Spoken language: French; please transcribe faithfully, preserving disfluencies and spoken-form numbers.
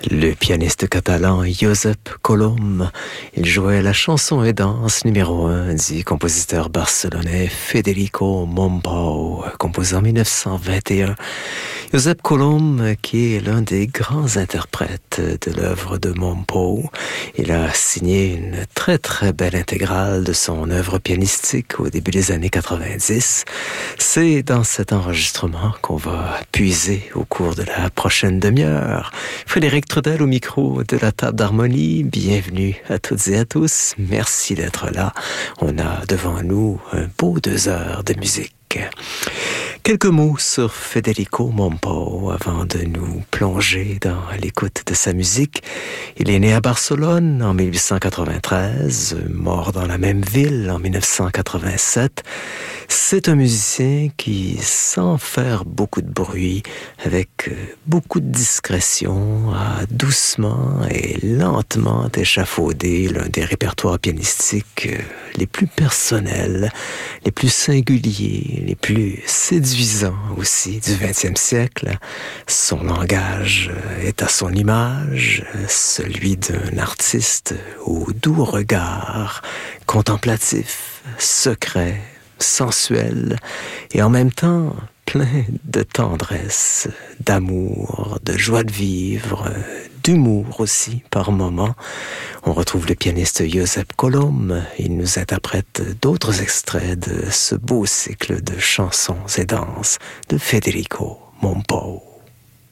Le pianiste catalan Josep Colom, il jouait la chanson et danse numéro un du compositeur barcelonais Federico Mompou, composé en dix-neuf cent vingt et un. Josep Colom, qui est l'un des grands interprètes de l'œuvre de Mompou, il a signé une très très belle intégrale de son œuvre pianistique au début des années quatre-vingt-dix. C'est dans cet enregistrement qu'on va puiser au cours de la prochaine demi-heure. Frédéric Trudel au micro de la table d'harmonie. Bienvenue à toutes et à tous. Merci d'être là. On a devant nous un beau deux heures de musique. Quelques mots sur Federico Mompou avant de nous plonger dans l'écoute de sa musique. Il est né à Barcelone en mille huit cent quatre-vingt-treize, mort dans la même ville en dix-neuf cent quatre-vingt-sept. C'est un musicien qui, sans faire beaucoup de bruit, avec beaucoup de discrétion, a doucement et lentement échafaudé l'un des répertoires pianistiques les plus personnels, les plus singuliers, les plus séduisants aussi du vingtième siècle. Son langage est à son image, celui d'un artiste au doux regard, contemplatif, secret, sensuel et en même temps plein de tendresse, d'amour, de joie de vivre, d'humour aussi par moments. On retrouve le pianiste Josep Colom. Il nous interprète d'autres extraits de ce beau cycle de chansons et danses de Federico Mompou.